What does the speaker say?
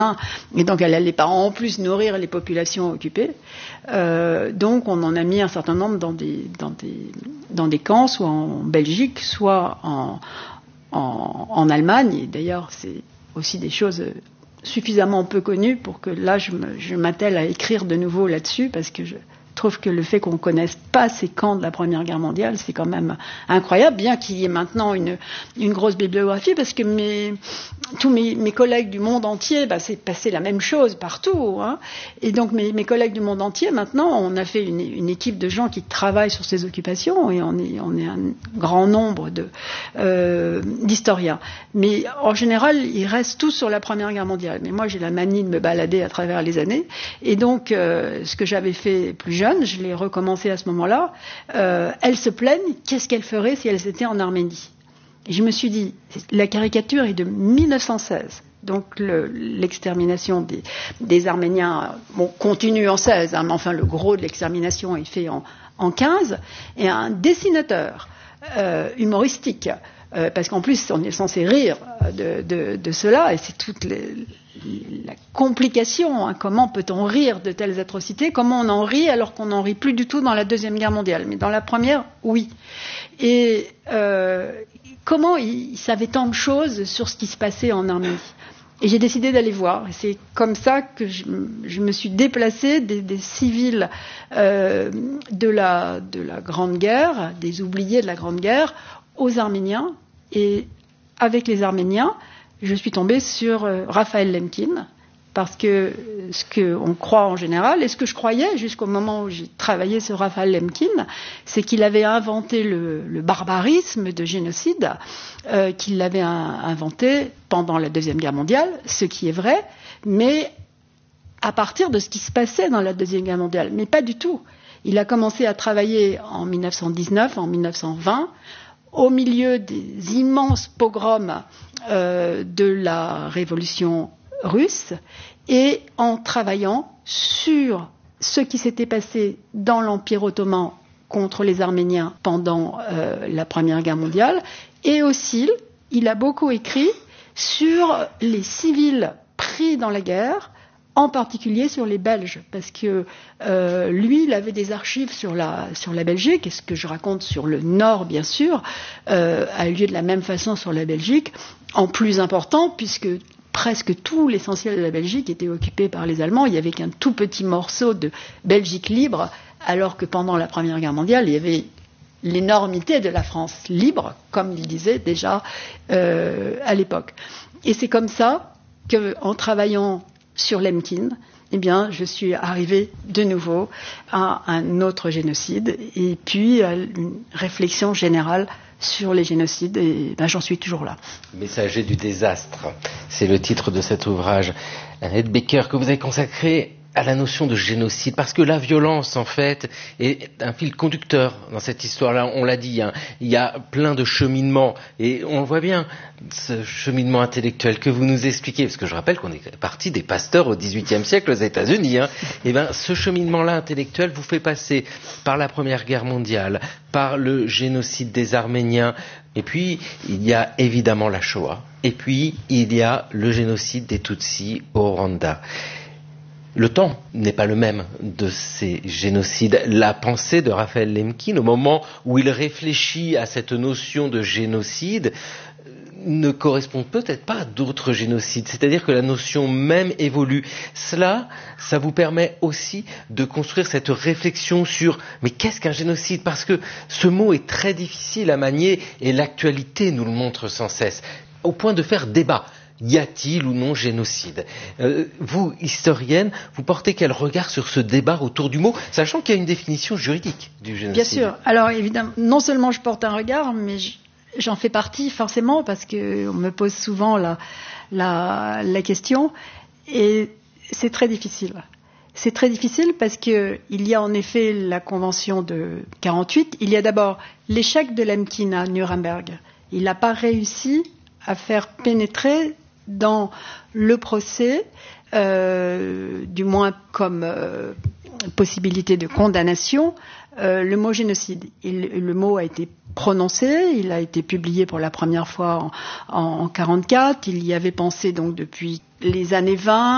Et donc elle n'allait pas en plus nourrir les populations occupées. Donc on en a mis un certain nombre dans des camps, soit en Belgique, soit en Allemagne. Et d'ailleurs, c'est aussi des choses suffisamment peu connues pour que là, je m'attelle à écrire de nouveau là-dessus, parce que je trouve que le fait qu'on ne connaisse pas ces camps de la Première Guerre mondiale, c'est quand même incroyable, bien qu'il y ait maintenant une grosse bibliographie, parce que tous mes collègues du monde entier, c'est passé la même chose partout, hein. Et donc mes collègues du monde entier, maintenant, on a fait une équipe de gens qui travaillent sur ces occupations, et on est un grand nombre d'historiens. Mais en général, ils restent tous sur la Première Guerre mondiale. Mais moi, j'ai la manie de me balader à travers les années, et donc ce que j'avais fait plus jeune, je l'ai recommencé à ce moment-là, elles se plaignent, qu'est-ce qu'elles feraient si elles étaient en Arménie? Et je me suis dit, la caricature est de 1916, donc l'extermination des Arméniens continue en 16, hein, mais enfin le gros de l'extermination est fait en 15, et un dessinateur humoristique, parce qu'en plus on est censé rire de cela, et c'est toute la complication, hein. Comment peut-on rire de telles atrocités? Comment on en rit alors qu'on n'en rit plus du tout dans la Deuxième Guerre mondiale? Mais dans la Première, oui. Et comment ils savaient tant de choses sur ce qui se passait en Arménie? Et j'ai décidé d'aller voir. Et c'est comme ça que je me suis déplacée des civils de la Grande Guerre, des oubliés de la Grande Guerre, aux Arméniens. Et avec les Arméniens, je suis tombée sur Raphaël Lemkin, parce que ce qu'on croit en général, et ce que je croyais jusqu'au moment où j'ai travaillé sur Raphaël Lemkin, c'est qu'il avait inventé le barbarisme de génocide, qu'il l'avait inventé pendant la Deuxième Guerre mondiale, ce qui est vrai, mais à partir de ce qui se passait dans la Deuxième Guerre mondiale. Mais pas du tout. Il a commencé à travailler en 1919, en 1920, au milieu des immenses pogroms de la révolution russe, et en travaillant sur ce qui s'était passé dans l'Empire ottoman contre les Arméniens pendant la Première Guerre mondiale, et aussi il a beaucoup écrit sur les civils pris dans la guerre, en particulier sur les Belges, parce que lui, il avait des archives sur la Belgique, et ce que je raconte sur le Nord, bien sûr, a eu lieu de la même façon sur la Belgique, en plus important, puisque presque tout l'essentiel de la Belgique était occupé par les Allemands. Il n'y avait qu'un tout petit morceau de Belgique libre, alors que pendant la Première Guerre mondiale, il y avait l'énormité de la France libre, comme il disait déjà à l'époque. Et c'est comme ça qu'en travaillant sur Lemkin, eh bien, je suis arrivée de nouveau à un autre génocide, et puis à une réflexion générale sur les génocides, et j'en suis toujours là. Messager du désastre, c'est le titre de cet ouvrage, Annette Becker, que vous avez consacré à la notion de génocide, parce que la violence, en fait, est un fil conducteur dans cette histoire-là. On l'a dit, hein, il y a plein de cheminements, et on le voit bien, ce cheminement intellectuel que vous nous expliquez, parce que je rappelle qu'on est parti des pasteurs au XVIIIe siècle aux États-Unis, hein. Et ben, ce cheminement-là intellectuel vous fait passer par la Première Guerre mondiale, par le génocide des Arméniens, et puis il y a évidemment la Shoah, et puis il y a le génocide des Tutsis au Rwanda. Le temps n'est pas le même de ces génocides. La pensée de Raphaël Lemkin, au moment où il réfléchit à cette notion de génocide, ne correspond peut-être pas à d'autres génocides. C'est-à-dire que la notion même évolue. Cela, ça vous permet aussi de construire cette réflexion sur mais qu'est-ce qu'un génocide? Parce que ce mot est très difficile à manier, et l'actualité nous le montre sans cesse, au point de faire débat. Y a-t-il ou non génocide? Vous, historienne, vous portez quel regard sur ce débat autour du mot, sachant qu'il y a une définition juridique du génocide? Bien sûr. Alors évidemment, non seulement je porte un regard, mais j'en fais partie forcément, parce qu'on me pose souvent la question, et c'est très difficile. C'est très difficile parce qu'il y a en effet la Convention de 48, il y a d'abord l'échec de Lemkin à Nuremberg. Il n'a pas réussi à faire pénétrer dans le procès, du moins comme possibilité de condamnation, le mot génocide. Le mot a été prononcé, il a été publié pour la première fois en 1944, il y avait pensé donc depuis les années 20,